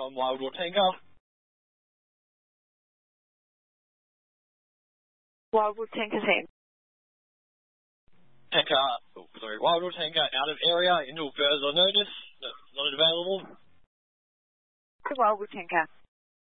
on Wildwood Tanker. Wildwood Tanker team. Wildwood Tanker out of area until further notice. Not available. Wildwood Tanker.